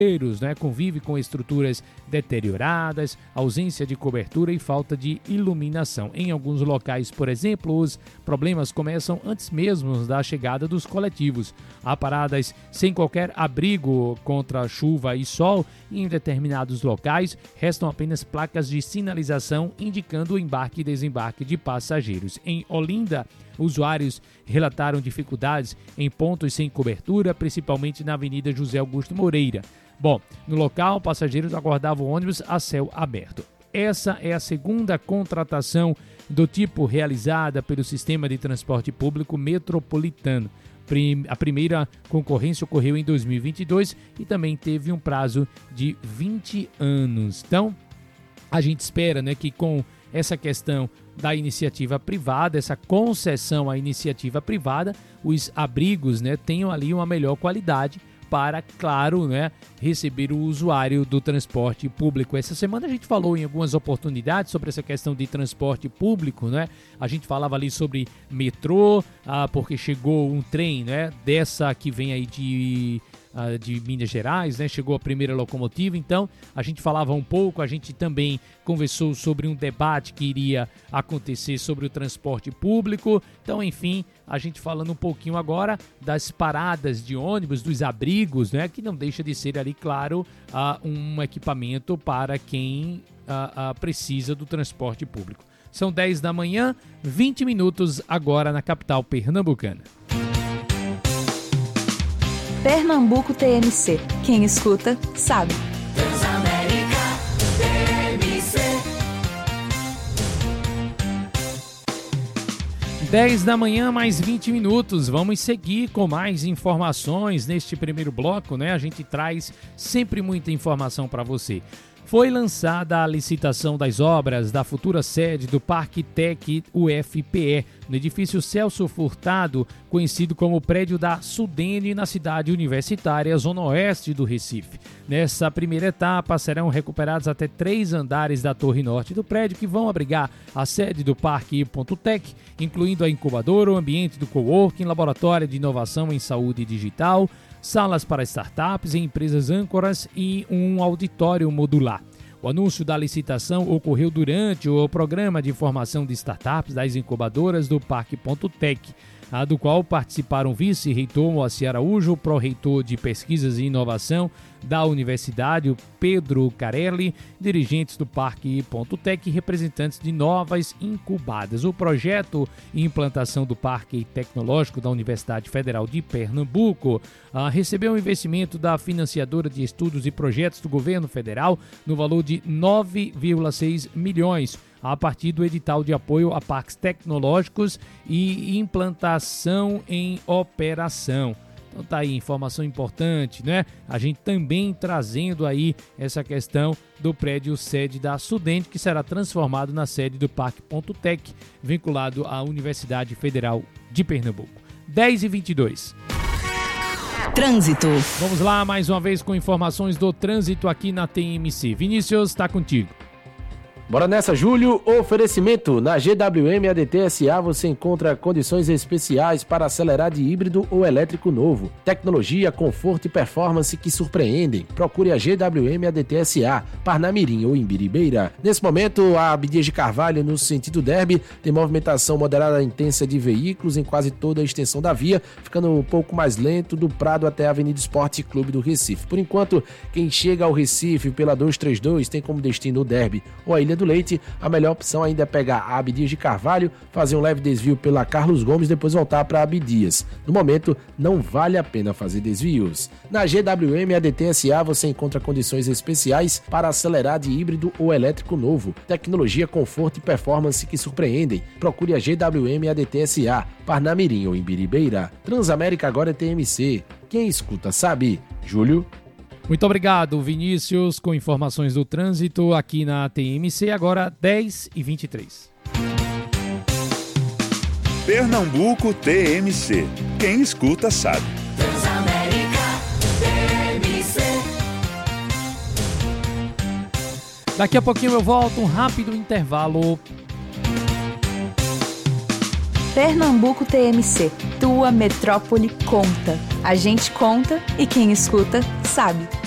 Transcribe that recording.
né, convive com estruturas deterioradas, ausência de cobertura e falta de iluminação. Em alguns locais, por exemplo, os problemas começam antes mesmo da chegada dos coletivos. Há paradas sem qualquer abrigo contra chuva e sol e em determinados locais restam apenas placas de sinalização indicando o embarque e desembarque de passageiros. Em Olinda, usuários relataram dificuldades em pontos sem cobertura, principalmente na Avenida José Augusto Moreira. Bom, no local, passageiros aguardavam o ônibus a céu aberto. Essa é a segunda contratação do tipo realizada pelo Sistema de Transporte Público Metropolitano. A primeira concorrência ocorreu em 2022 e também teve um prazo de 20 anos. Então, a gente espera, né, que com essa questão da iniciativa privada, essa concessão à iniciativa privada, os abrigos, né, tenham ali uma melhor qualidade para, claro, né, receber o usuário do transporte público. Essa semana a gente falou em algumas oportunidades sobre essa questão de transporte público, né? A gente falava ali sobre metrô, porque chegou um trem, né, dessa que vem aí de Minas Gerais, né? Chegou a primeira locomotiva, então a gente falava um pouco, a gente também conversou sobre um debate que iria acontecer sobre o transporte público, então enfim, a gente falando um pouquinho agora das paradas de ônibus, dos abrigos, né? Que não deixa de ser ali, claro, um equipamento para quem precisa do transporte público. São 10 da manhã, 20 minutos agora na capital pernambucana. Pernambuco TMC. Quem escuta, sabe. Transamérica TMC. 10 da manhã, mais 20 minutos. Vamos seguir com mais informações neste primeiro bloco, né? A gente traz sempre muita informação para você. Foi lançada a licitação das obras da futura sede do Parque Tec UFPE, no edifício Celso Furtado, conhecido como prédio da Sudene, na cidade universitária, zona oeste do Recife. Nessa primeira etapa, serão recuperados até 3 andares da torre norte do prédio, que vão abrigar a sede do Parque Tec, incluindo a incubadora, o ambiente do coworking, laboratório de inovação em saúde digital, salas para startups e empresas âncoras e um auditório modular. O anúncio da licitação ocorreu durante o programa de formação de startups das incubadoras do Parque Tec, do qual participaram o vice-reitor Moacir Araújo, pró-reitor de Pesquisas e Inovação da Universidade, Pedro Carelli, dirigentes do Parque Tec e representantes de novas incubadas. O projeto e implantação do Parque Tecnológico da Universidade Federal de Pernambuco recebeu um investimento da financiadora de estudos e projetos do governo federal no valor de 9,6 milhões, a partir do edital de apoio a parques tecnológicos e implantação em operação. Então tá aí, informação importante, né? A gente também trazendo aí essa questão do prédio sede da Sudene, que será transformado na sede do Parque Tec, vinculado à Universidade Federal de Pernambuco. 10h22. Trânsito. Vamos lá, mais uma vez com informações do trânsito aqui na TMC. Vinícius, está contigo. Bora nessa, Júlio. Oferecimento. Na GWM ADT SA você encontra condições especiais para acelerar de híbrido ou elétrico novo. Tecnologia, conforto e performance que surpreendem. Procure a GWM ADT SA, Parnamirim ou Imbiribeira. Nesse momento, a Abdias de Carvalho, no sentido Derby, tem movimentação moderada intensa de veículos em quase toda a extensão da via, ficando um pouco mais lento do Prado até a Avenida Esporte Clube do Recife. Por enquanto, quem chega ao Recife pela 232 tem como destino o Derby ou a Ilha do Leite. A melhor opção ainda é pegar a Abdias de Carvalho, fazer um leve desvio pela Carlos Gomes, depois voltar para Abdias. No momento, não vale a pena fazer desvios. Na GWM ADT SA você encontra condições especiais para acelerar de híbrido ou elétrico novo. Tecnologia, conforto e performance que surpreendem. Procure a GWM ADT SA, Parnamirim ou Imbiribeira. Transamérica agora é TMC. Quem escuta sabe. Júlio. Muito obrigado, Vinícius, com informações do trânsito aqui na TMC, agora 10h23. Pernambuco TMC. Quem escuta sabe. Transamérica TMC. Daqui a pouquinho eu volto, um rápido intervalo. Pernambuco TMC. Tua metrópole conta. A gente conta e quem escuta sabe.